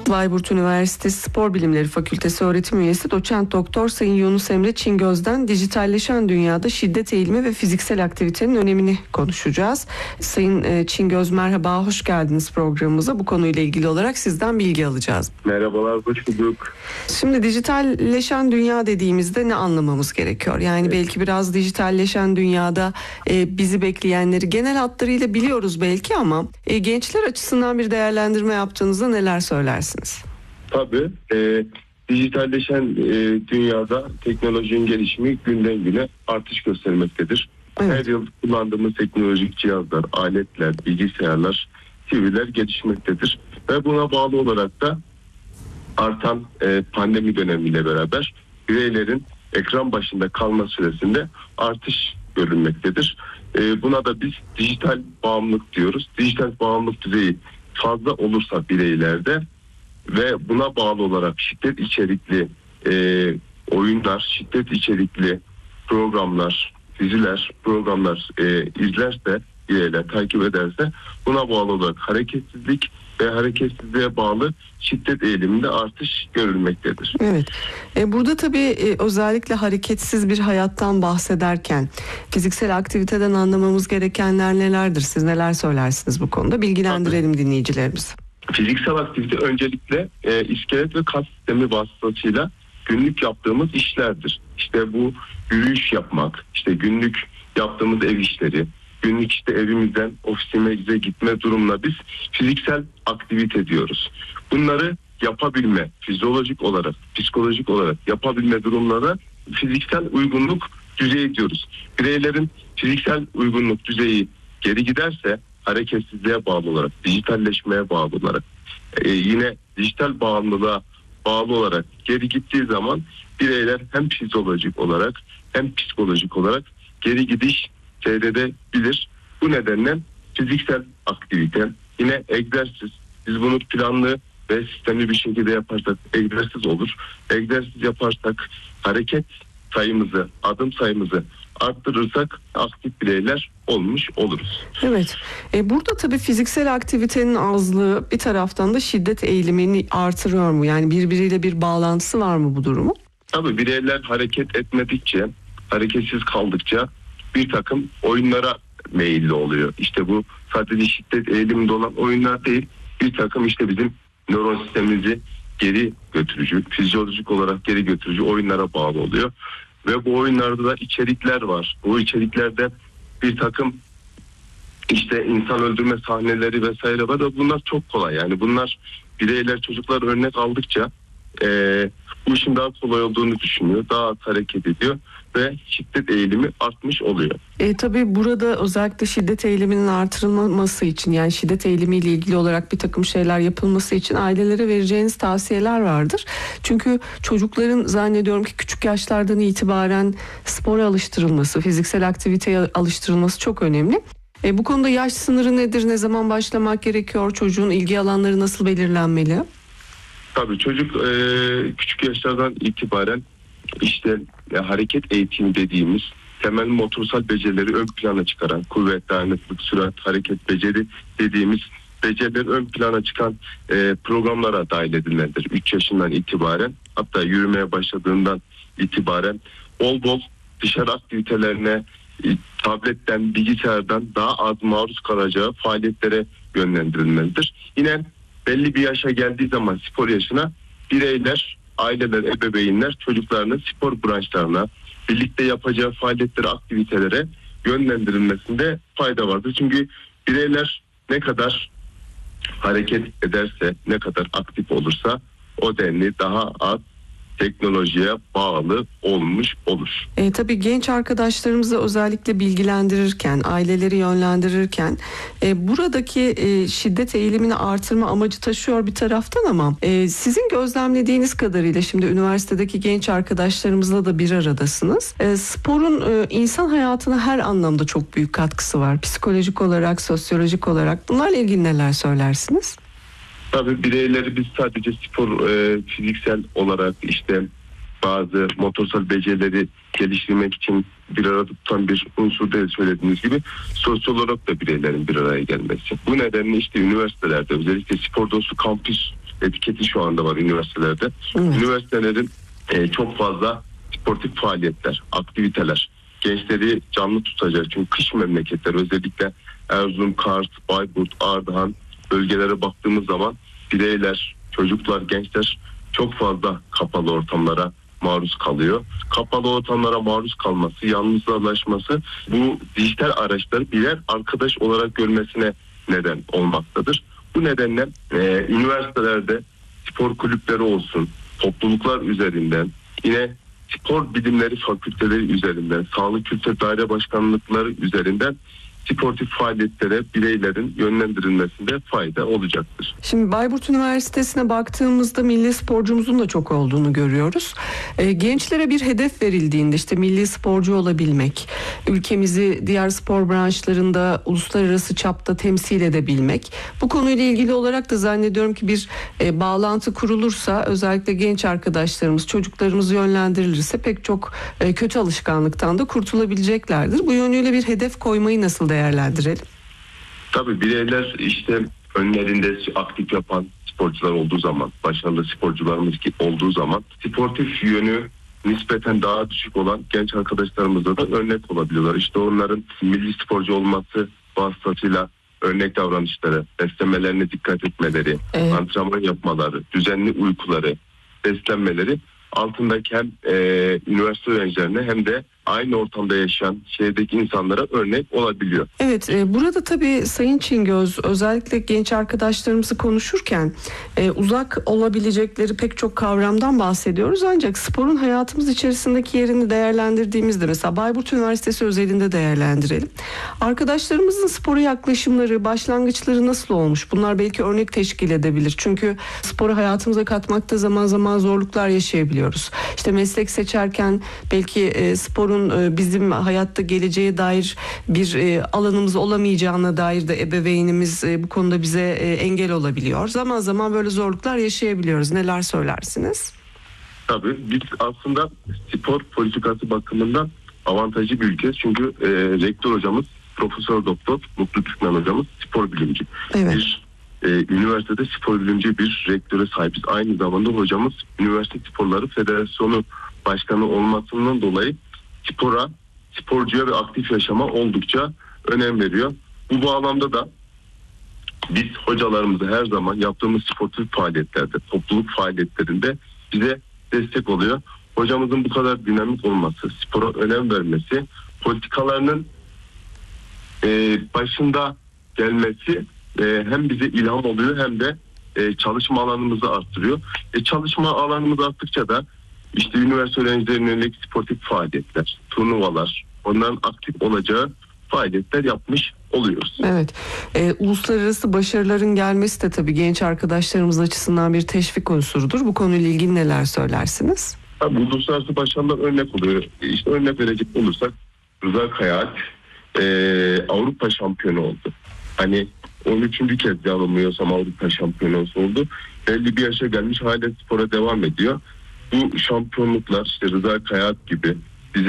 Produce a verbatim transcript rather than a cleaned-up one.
Bayburt Üniversitesi Spor Bilimleri Fakültesi öğretim üyesi Doçent Doktor Sayın Yunus Emre Çingöz'den dijitalleşen dünyada şiddet eğilimi ve fiziksel aktivitenin önemini konuşacağız. Sayın Çingöz, merhaba, hoş geldiniz programımıza. Bu konuyla ilgili olarak sizden bilgi alacağız. Merhabalar, hoş bulduk. Şimdi dijitalleşen dünya dediğimizde ne anlamamız gerekiyor? Yani evet. Belki biraz dijitalleşen dünyada e, bizi bekleyenleri genel hatlarıyla biliyoruz belki ama e, gençler açısından bir değerlendirme yaptığınızda neler söylersiniz? Tabii. E, dijitalleşen e, dünyada teknolojinin gelişimi günden güne artış göstermektedir. Evet. Her yıl kullandığımız teknolojik cihazlar, aletler, bilgisayarlar, T V'ler gelişmektedir. Ve buna bağlı olarak da artan e, pandemi dönemiyle beraber bireylerin ekran başında kalma süresinde artış görülmektedir. E, buna da biz dijital bağımlılık diyoruz. Dijital bağımlılık düzeyi fazla olursa bireylerde ve buna bağlı olarak şiddet içerikli e, oyunlar, şiddet içerikli programlar, diziler, programlar e, izlerse, bireyler takip ederse buna bağlı olarak hareketsizlik ve hareketsizliğe bağlı şiddet eğiliminde artış görülmektedir. Evet. E, burada tabii e, özellikle hareketsiz bir hayattan bahsederken fiziksel aktiviteden anlamamız gerekenler nelerdir? Siz neler söylersiniz bu konuda? Bilgilendirelim tabii dinleyicilerimizi. Fiziksel aktivite öncelikle e, iskelet ve kas sistemi vasıtasıyla günlük yaptığımız işlerdir. İşte bu yürüyüş yapmak, işte günlük yaptığımız ev işleri, günlük işte evimizden ofisimize gitme durumuna biz fiziksel aktivite diyoruz. Bunları yapabilme, fizyolojik olarak, psikolojik olarak yapabilme durumlara fiziksel uygunluk düzeyi diyoruz. Bireylerin fiziksel uygunluk düzeyi geri giderse hareketsizliğe bağlı olarak, dijitalleşmeye bağlı olarak, e, yine dijital bağımlılığa bağlı olarak geri gittiği zaman bireyler hem fizyolojik olarak hem psikolojik olarak geri gidiş seyredebilir. Bu nedenle fiziksel aktivite, yine egzersiz, biz bunu planlı ve sistemli bir şekilde yaparsak egzersiz olur. Egzersiz yaparsak hareket sayımızı, adım sayımızı arttırırsak aktif bireyler olmuş oluruz. Evet. E, burada tabii fiziksel aktivitenin azlığı bir taraftan da şiddet eğilimini artırıyor mu? Yani birbiriyle bir bağlantısı var mı bu durumun? Tabii bireyler hareket etmedikçe, hareketsiz kaldıkça bir takım oyunlara meyilli oluyor. İşte bu sadece şiddet eğiliminde olan oyunlar değil, bir takım işte bizim nöron sistemimizi geri götürücü, fizyolojik olarak geri götürücü oyunlara bağlı oluyor. Ve bu oyunlarda da içerikler var. Bu içeriklerde bir takım işte insan öldürme sahneleri vesaire var da bunlar çok kolay. Yani bunlar bireyler, çocuklar örnek aldıkça e, bu işin daha kolay olduğunu düşünüyor. Daha az hareket ediyor ve şiddet eğilimi artmış oluyor. E, tabii burada özellikle şiddet eğiliminin artırılması için, yani şiddet eğilimiyle ilgili olarak bir takım şeyler yapılması için ailelere vereceğiniz tavsiyeler vardır. Çünkü çocukların zannediyorum ki küçük yaşlardan itibaren spora alıştırılması, fiziksel aktiviteye alıştırılması çok önemli. E, bu konuda yaş sınırı nedir? Ne zaman başlamak gerekiyor? Çocuğun ilgi alanları nasıl belirlenmeli? Tabii çocuk e, küçük yaşlardan itibaren işte e, hareket eğitimi dediğimiz temel motorsal becerileri ön plana çıkaran, kuvvet, dayanıklılık, sürat, hareket beceri dediğimiz becerileri ön plana çıkan e, programlara dahil edilmelidir. üç yaşından itibaren, hatta yürümeye başladığından itibaren bol bol dışarı aktivitelerine, e, tabletten, bilgisayardan daha az maruz kalacağı faaliyetlere yönlendirilmelidir. Yine belli bir yaşa geldiği zaman, spor yaşına, bireyler, aileler, ebeveynler çocuklarını spor branşlarına, birlikte yapacağı faaliyetlere, aktivitelere yönlendirilmesinde fayda vardır. Çünkü bireyler ne kadar hareket ederse, ne kadar aktif olursa o denli daha az teknolojiye bağlı olmuş olur. E, tabii genç arkadaşlarımızı özellikle bilgilendirirken, aileleri yönlendirirken e, buradaki e, şiddet eğilimini artırma amacı taşıyor bir taraftan ama e, sizin gözlemlediğiniz kadarıyla şimdi üniversitedeki genç arkadaşlarımızla da bir aradasınız. E, sporun e, insan hayatına her anlamda çok büyük katkısı var. Psikolojik olarak, sosyolojik olarak. Bunlarla ilgili neler söylersiniz? Tabii bireyleri biz sadece spor, e, fiziksel olarak işte bazı motorsal becerileri geliştirmek için bir arada tutan bir unsur değil, söylediğiniz gibi sosyal olarak da bireylerin bir araya gelmesi. Bu nedenle işte üniversitelerde özellikle spor dostu kampüs etiketi şu anda var üniversitelerde. Evet. Üniversitelerin e, çok fazla sportif faaliyetler, aktiviteler, gençleri canlı tutacak. Çünkü kış memleketler, özellikle Erzurum, Kars, Bayburt, Ardahan bölgelere baktığımız zaman bireyler, çocuklar, gençler çok fazla kapalı ortamlara maruz kalıyor. Kapalı ortamlara maruz kalması, yalnızlaşması bu dijital araçları birer arkadaş olarak görmesine neden olmaktadır. Bu nedenle e, üniversitelerde spor kulüpleri olsun, topluluklar üzerinden, yine spor bilimleri fakülteleri üzerinden, sağlık kültür daire başkanlıkları üzerinden sportif faaliyetlere bireylerin yönlendirilmesinde fayda olacaktır. Şimdi Bayburt Üniversitesi'ne baktığımızda milli sporcumuzun da çok olduğunu görüyoruz. E, gençlere bir hedef verildiğinde işte milli sporcu olabilmek, ülkemizi diğer spor branşlarında uluslararası çapta temsil edebilmek. Bu konuyla ilgili olarak da zannediyorum ki bir e, bağlantı kurulursa, özellikle genç arkadaşlarımız, çocuklarımız yönlendirilirse pek çok e, kötü alışkanlıktan da kurtulabileceklerdir. Bu yönüyle bir hedef koymayı nasıl değerlendirelim? Tabii bireyler işte önlerinde aktif yapan sporcular olduğu zaman, başarılı sporcularımız olduğu zaman sportif yönü nispeten daha düşük olan genç arkadaşlarımıza da örnek olabiliyorlar. İşte onların milli sporcu olması vasıtasıyla örnek davranışları, beslenmelerine dikkat etmeleri, evet. antrenman yapmaları, düzenli uykuları, beslenmeleri altındaki hem e, üniversite öğrencilerine hem de aynı ortamda yaşayan şehirdeki insanlara örnek olabiliyor. Evet, e, burada tabii Sayın Çingöz özellikle genç arkadaşlarımızı konuşurken e, uzak olabilecekleri pek çok kavramdan bahsediyoruz. Ancak sporun hayatımız içerisindeki yerini değerlendirdiğimizde, mesela Bayburt Üniversitesi özelinde değerlendirelim. Arkadaşlarımızın spora yaklaşımları, başlangıçları nasıl olmuş? Bunlar belki örnek teşkil edebilir. Çünkü sporu hayatımıza katmakta zaman zaman zorluklar yaşayabiliyoruz. İşte meslek seçerken belki e, sporun bizim hayatta geleceğe dair bir alanımız olamayacağına dair de ebeveynimiz bu konuda bize engel olabiliyor. Zaman zaman böyle zorluklar yaşayabiliyoruz. Neler söylersiniz? Tabii biz aslında spor politikası bakımından avantajlı bir ülke. Çünkü e, rektör hocamız Profesör Doktor Mutlu Türkmen hocamız spor bilimci. Evet. Bir e, üniversitede spor bilimci bir rektöre sahibiz. Aynı zamanda hocamız Üniversite Sporları Federasyonu Başkanı olmasından dolayı spora, sporcuya ve aktif yaşama oldukça önem veriyor. Bu bağlamda da biz hocalarımızı her zaman yaptığımız sportif faaliyetlerde, topluluk faaliyetlerinde bize destek oluyor. Hocamızın bu kadar dinamik olması, spora önem vermesi, politikalarının e, başında gelmesi e, hem bize ilham oluyor hem de e, çalışma alanımızı arttırıyor. E, çalışma alanımız arttıkça da İşte üniversite öğrencilerine yönelik sportif faaliyetler, turnuvalar, onların aktif olacağı faaliyetler yapmış oluyoruz. Evet. Ee, uluslararası başarıların gelmesi de tabii genç arkadaşlarımız açısından bir teşvik unsurudur. Bu konuyla ilgili neler söylersiniz? Tabii uluslararası başarılar örnek oluyor. İşte örnek verecek olursak Rıza Kayaat e, Avrupa şampiyonu oldu. Hani on üçüncü kez yanılmıyorsam Avrupa şampiyonası oldu. elli bir yaşa gelmiş hala spora devam ediyor. Bu şampiyonluklar işte Rıza Kayaat gibi